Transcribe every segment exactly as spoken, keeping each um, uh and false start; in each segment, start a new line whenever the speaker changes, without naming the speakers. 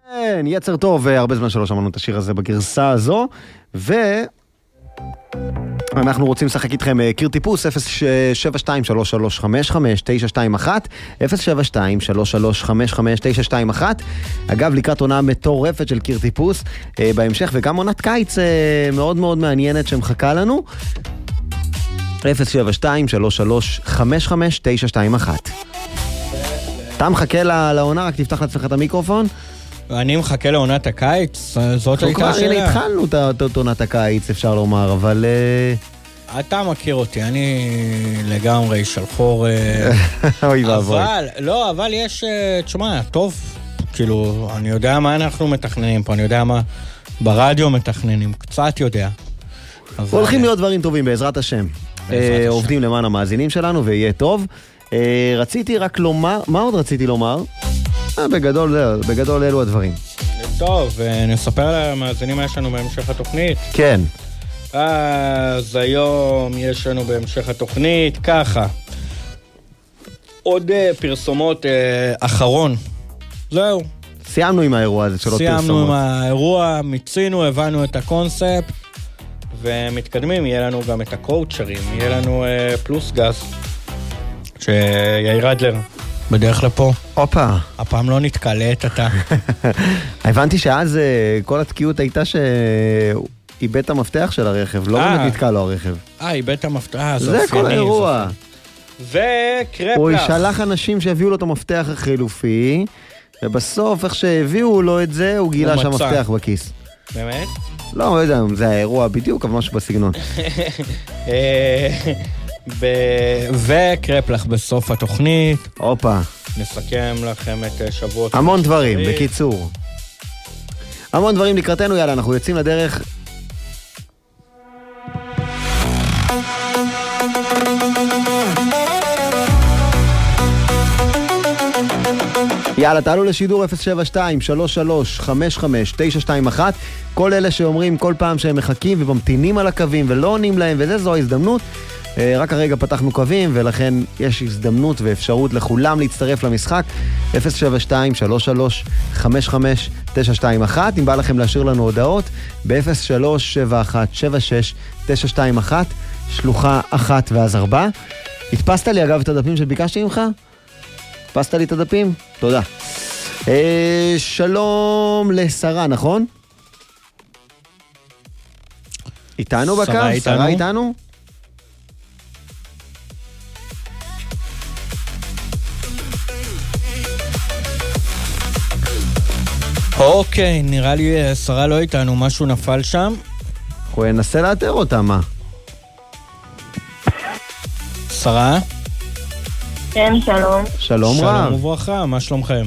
כן, יצר טוב, הרבה זמן שלא שמענו את השיר הזה בגרסה הזו, ואנחנו רוצים לשחק איתכם קיר טיפוס, אפס שבע שתיים שלוש שלוש חמש חמש תשע שתיים אחת, אפס שבע שתיים שלוש שלוש חמש חמש תשע שתיים אחת. אגב, לקראת עונה מטורפת של קיר טיפוס בהמשך, וגם עונת קיץ מאוד מאוד מעניינת שמחכה לנו. אפס שבע שתיים שלוש שלוש חמש חמש תשע שתיים אחת. אתה מחכה לעונה, רק תפתח לעצמך את המיקרופון.
אני מחכה לעונת הקיץ, זאת הייתה
כבר
השאלה.
הנה התחלנו את עונת הקיץ, אפשר לומר, אבל...
אתה מכיר אותי, אני לגמרי שלחור...
אוי ואבוי.
אבל, לא, אבל יש, תשמע, טוב, כאילו, אני יודע מה אנחנו מתכננים פה, אני יודע מה ברדיו מתכננים, קצת יודע.
הולכים להיות דברים טובים, בעזרת השם. עובדים למען המאזינים שלנו, ויהיה טוב. רציתי רק לומר, מה עוד רציתי לומר? בגדול, בגדול אלו הדברים.
טוב, נספר למאזינים מה יש לנו בהמשך התוכנית.
כן.
אז היום יש לנו בהמשך התוכנית ככה. עוד פרסומות אחרון. זהו.
סיימנו עם האירוע הזה של עוד פרסומות.
סיימנו עם האירוע, מיצינו, הבנו את הקונספט, ומתקדמים. יהיה לנו גם את הקואוצ'רים, יהיה לנו פלוס גז, שיאיר אדלר. בדרך לפה.
אופה.
הפעם לא נתקלט אתה.
הבנתי שאז כל התקיעות הייתה שאיבד את המפתח של הרכב, לא באמת נתקע לו הרכב.
אה, איבד את המפתח,
זה כל האירוע.
וקרפלח.
הוא שלח אנשים שהביאו לו את המפתח החילופי, ובסוף איך שהביאו לו את זה, הוא גילה שהמפתח בכיס.
באמת?
לא, לא יודע, זה האירוע בדיוק, אבל משהו בסגנון.
וקרפלח בסוף התוכנית.
אופה.
נסכם לכם את שבועות.
המון דברים, בקיצור. המון דברים לקראתנו, יאללה, אנחנו יוצאים לדרך. יאללה, תעלו לשידור אפס שבע שתיים שלוש שלוש חמש חמש תשע שתיים אחת. כל אלה שאומרים כל פעם שהם מחכים וממתינים על הקווים ולא עונים להם, וזה זו ההזדמנות. רק הרגע פתחנו קווים, ולכן יש הזדמנות ואפשרות לכולם להצטרף למשחק. אפס שבע שתיים שלוש שלוש חמש חמש תשע שתיים אחת. אם בא לכם להשאיר לנו הודעות ב-אפס שלוש שבע אחת שבע שש תשע שתיים אחת, שלוחה אחת ואז ארבע. הדפסת לי אגב את הדפים שביקשתי ממך? הדפסת לי את הדפים? תודה. אה, שלום לשרה, נכון? איתנו בקו?
שרה איתנו?
שרה איתנו?
אוקיי, נראה לי שרה לא איתנו, משהו נפל שם.
אנחנו ננסה לאתר אותה, מה?
שרה?
כן, שלום.
שלום רב.
שלום וברכה, מה שלומכם?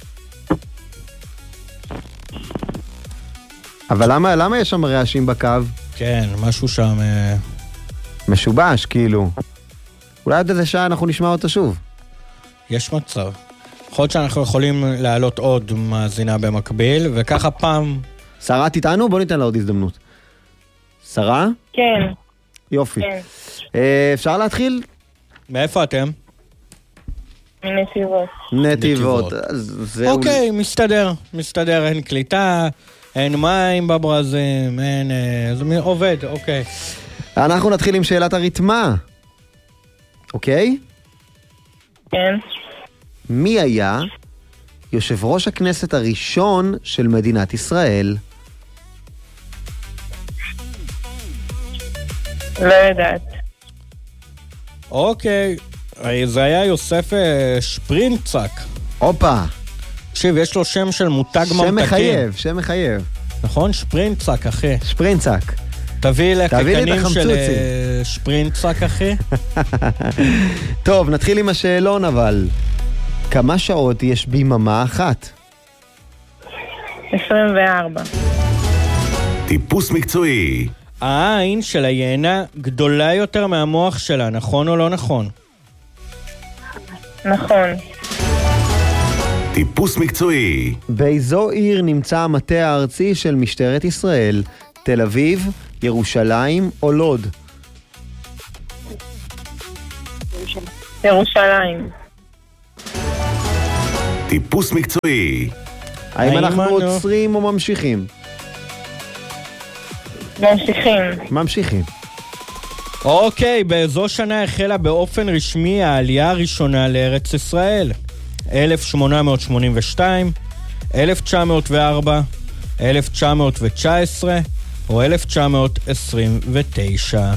אבל למה, למה יש שם רעשים בקו?
כן, משהו שם...
משובש, כאילו. אולי עד איזה שעה אנחנו נשמע אותו שוב.
יש מצב. יכול להיות שאנחנו יכולים להעלות עוד מאזינה במקביל, וככה פעם...
שרה תיתנו? בוא ניתן לה עוד הזדמנות. שרה?
כן.
יופי.
כן.
אה, אפשר להתחיל?
מאיפה אתם?
מנתיבות.
נתיבות.
אוקיי, מסתדר. מסתדר, אין קליטה, אין מים בברזים, אין... זה עובד, אוקיי.
אנחנו נתחיל עם שאלת הריתמה. אוקיי?
כן.
מי היה יושב ראש הכנסת הראשון של מדינת ישראל?
לא יודעת.
אוקיי, זה היה יוסף שפרינצק.
הופה.
תקשיב, יש לו שם של מותג ממתקים.
שם מחייב, שם מחייב.
נכון? שפרינצק, אחי.
שפרינצק.
תביא לקקנים של
החמצוצי.
שפרינצק, אחי.
טוב, נתחיל עם השאלון אבל. כמה שעות יש ביממה אחת?
עשרים וארבע.
טיפוס מקצועי.
העין של היענה גדולה יותר מהמוח שלה, נכון או לא נכון?
נכון.
טיפוס מקצועי.
באיזו עיר נמצא המטה הארצי של משטרת ישראל? תל אביב, ירושלים או לוד?
ירושלים.
טיפוס מקצועי.
האם אנחנו עוצרים או ממשיכים?
ממשיכים.
ממשיכים.
אוקיי, באיזו שנה החלה באופן רשמי העלייה הראשונה לארץ ישראל? אלף שמונה מאות שמונים ושתיים, אלף תשע מאות וארבע, אלף תשע מאות ותשע עשרה או אלף תשע מאות עשרים ותשע?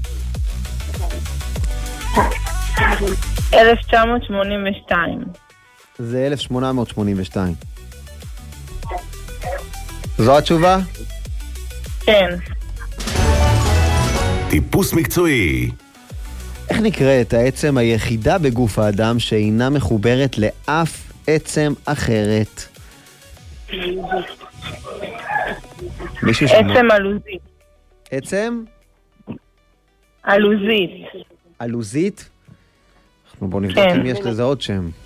אלף תשע מאות שמונים ושתיים.
זה אלף שמונה מאות שמונים ושתיים. זו התשובה?
כן.
טיפוס מקצועי.
איך נקראת העצם היחידה בגוף האדם שאינה מחוברת לאף עצם אחרת? מישהו שמע?
עצם אלוזית.
עצם?
אלוזית.
אלוזית? אנחנו בואו נבדוק אם יש לזה עוד שם.